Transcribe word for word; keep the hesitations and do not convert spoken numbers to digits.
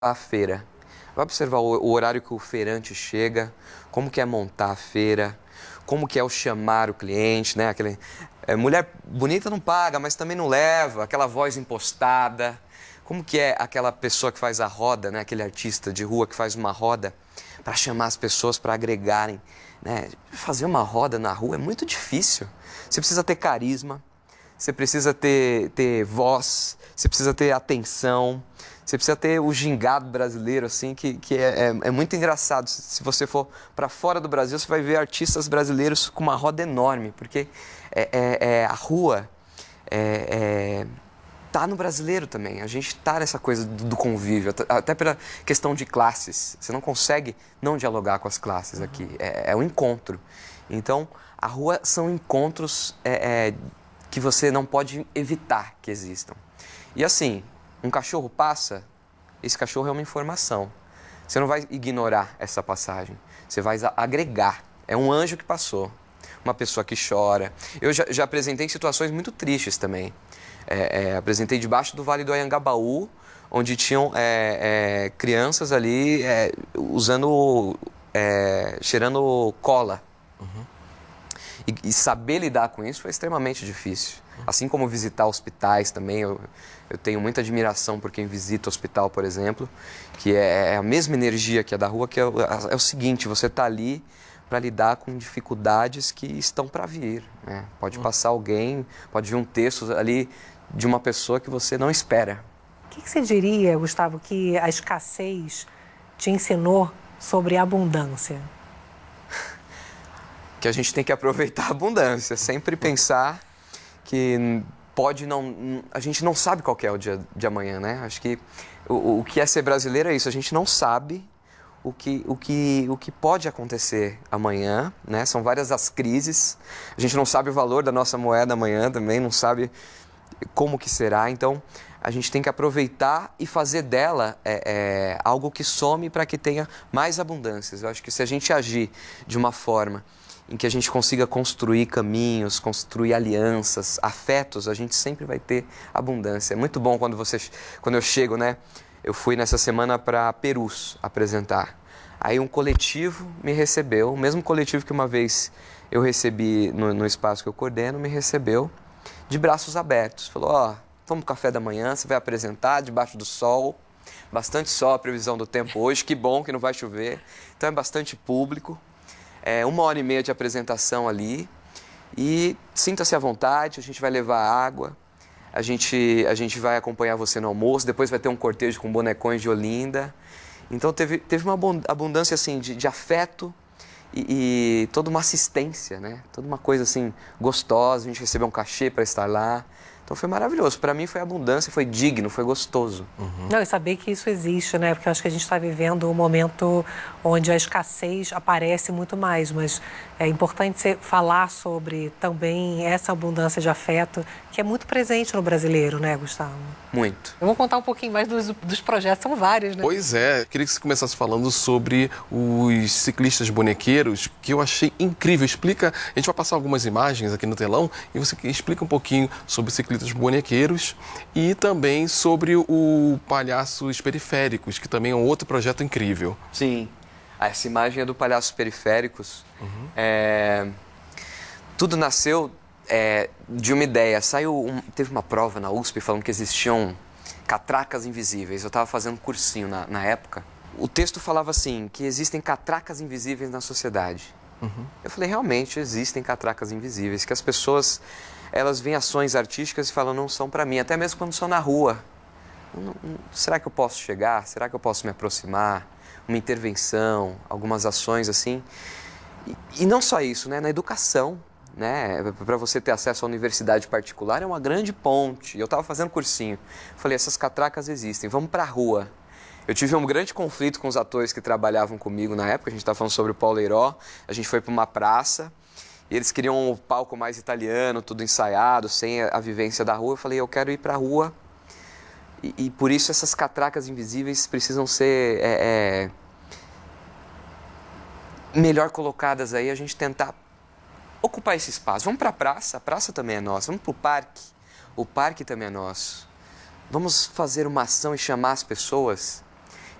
a feira. Vai observar o, o horário que o feirante chega, como que é montar a feira, como que é o chamar o cliente, né? Aquele, é, mulher bonita não paga, mas também não leva, aquela voz impostada. Como que é aquela pessoa que faz a roda, né? Aquele artista de rua que faz uma roda para chamar as pessoas, para agregarem, né? Fazer uma roda na rua é muito difícil. Você precisa ter carisma, você precisa ter, ter voz, você precisa ter atenção, você precisa ter o gingado brasileiro, assim, que, que é, é, é muito engraçado. Se você for para fora do Brasil, você vai ver artistas brasileiros com uma roda enorme, porque é, é, é, a rua é, é, tá no brasileiro também. A gente tá nessa coisa do, do convívio, até pela questão de classes. Você não consegue não dialogar com as classes aqui. É, é um encontro. Então, a rua são encontros é, é, que você não pode evitar que existam. E assim, um cachorro passa, esse cachorro é uma informação. Você não vai ignorar essa passagem, você vai agregar. É um anjo que passou, uma pessoa que chora. Eu já, já apresentei situações muito tristes também. É, é, apresentei debaixo do Vale do Anhangabaú, onde tinham é, é, crianças ali é, usando, é, cheirando cola. Uhum. E, e saber lidar com isso foi extremamente difícil. Assim como visitar hospitais também, eu, eu tenho muita admiração por quem visita o hospital, por exemplo, que é, é a mesma energia que a da rua, que é, é o seguinte, você está ali para lidar com dificuldades que estão para vir, né? Pode passar alguém, pode vir um texto ali de uma pessoa que você não espera. O que, que você diria, Gustavo, que a escassez te ensinou sobre abundância? Que a gente tem que aproveitar a abundância, sempre pensar que pode não... A gente não sabe qual que é o dia de amanhã, né? Acho que o, o que é ser brasileiro é isso, a gente não sabe o que, o que, o que pode acontecer amanhã, né? São várias as crises, a gente não sabe o valor da nossa moeda amanhã também, não sabe como que será, então a gente tem que aproveitar e fazer dela é, é, algo que some para que tenha mais abundâncias. Eu acho que se a gente agir de uma forma em que a gente consiga construir caminhos, construir alianças, afetos, a gente sempre vai ter abundância. É muito bom quando, você, quando eu chego, né? Eu fui nessa semana para Perus apresentar. Aí um coletivo me recebeu, o mesmo coletivo que uma vez eu recebi no, no espaço que eu coordeno, me recebeu de braços abertos. Falou, ó, oh, toma um café da manhã, você vai apresentar debaixo do sol, bastante sol a previsão do tempo hoje, que bom que não vai chover, então é bastante público. É uma hora e meia de apresentação ali e sinta-se à vontade, a gente vai levar água, a gente, a gente vai acompanhar você no almoço, depois vai ter um cortejo com bonecões de Olinda. Então teve, teve uma abundância assim, de, de afeto e, e toda uma assistência, né? Toda uma coisa assim gostosa, a gente recebeu um cachê para estar lá. Então foi maravilhoso. Para mim foi abundância, foi digno, foi gostoso. Uhum. Não, e saber que isso existe, né? Porque eu acho que a gente está vivendo um momento onde a escassez aparece muito mais, mas é importante você falar sobre também essa abundância de afeto que é muito presente no brasileiro, né, Gustavo? Muito. Eu vou contar um pouquinho mais dos, dos projetos, são vários, né? Pois é, queria que você começasse falando sobre os ciclistas bonequeiros, que eu achei incrível. Explica, a gente vai passar algumas imagens aqui no telão e você explica um pouquinho sobre ciclistas bonequeiros e também sobre o Palhaços Periféricos, que também é um outro projeto incrível. Sim, essa imagem é do Palhaços Periféricos. Uhum. É... Tudo nasceu é, de uma ideia. Saiu um... Teve uma prova na U S P falando que existiam catracas invisíveis. Eu estava fazendo cursinho na, na época. O texto falava assim, que existem catracas invisíveis na sociedade. Uhum. Eu falei, realmente existem catracas invisíveis, que as pessoas... elas veem ações artísticas e falam, não são para mim, até mesmo quando são na rua. Não, não, será que eu posso chegar? Será que eu posso me aproximar? Uma intervenção, algumas ações assim. E, e não só isso, né? Na educação, né? Para você ter acesso à universidade particular é uma grande ponte. Eu estava fazendo cursinho. Falei, essas catracas existem, vamos para a rua. Eu tive um grande conflito com os atores que trabalhavam comigo na época. A gente estava falando sobre o Paulo Leiró. A gente foi para uma praça. E eles queriam um palco mais italiano, tudo ensaiado, sem a vivência da rua. Eu falei, eu quero ir para a rua. E, e por isso essas catracas invisíveis precisam ser é, é, melhor colocadas aí, a gente tentar ocupar esse espaço. Vamos para a praça, a praça também é nossa. Vamos para o parque, o parque também é nosso. Vamos fazer uma ação e chamar as pessoas